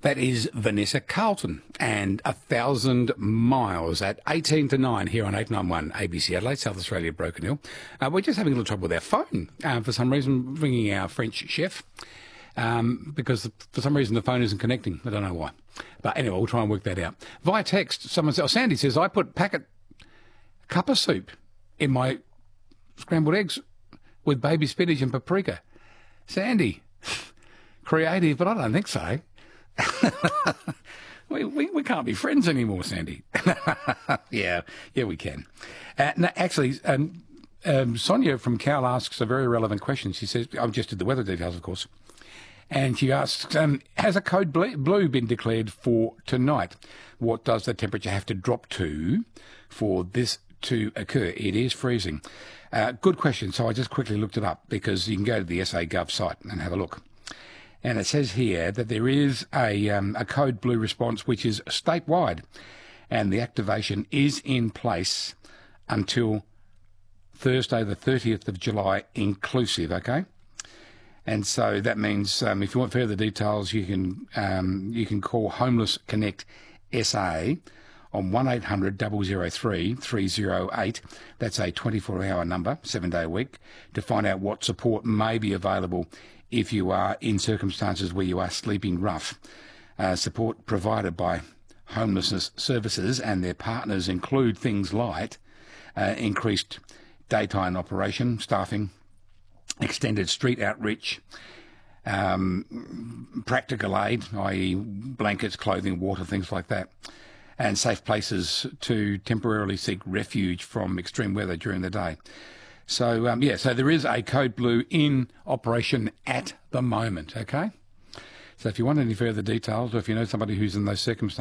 That is Vanessa Carlton and 1,000 Miles at 18 to 9 here on 891 ABC Adelaide, South Australia, Broken Hill. We're just having a little trouble with our phone. For some reason, ringing our French chef because for some reason the phone isn't connecting. I don't know why. But anyway, we'll try and work that out. Via text, Sandy says, I put packet cuppa soup in my scrambled eggs with baby spinach and paprika. Sandy, creative, but I don't think so. we can't be friends anymore, Sandy. yeah, we can. No, actually, Sonia from Cal asks a very relevant question. She says, I've just did the weather details, of course. And she asks, has a code blue been declared for tonight? What does the temperature have to drop to for this to occur? It is freezing. Good question. So I just quickly looked it up because you can go to the SA.gov site and have a look. And it says here that there is a code blue response which is statewide, and the activation is in place until Thursday, the 30th of July, inclusive. Okay, and so that means if you want further details, you can call Homeless Connect SA on 1-800-003-308. That's a 24-hour number, 7-day a week, to find out what support may be available if you are in circumstances where you are sleeping rough. Support provided by homelessness services and their partners include things like increased daytime operation, staffing, extended street outreach, practical aid, i.e. blankets, clothing, water, things like that, and safe places to temporarily seek refuge from extreme weather during the day. So, so there is a code blue in operation at the moment, okay? So if you want any further details or if you know somebody who's in those circumstances,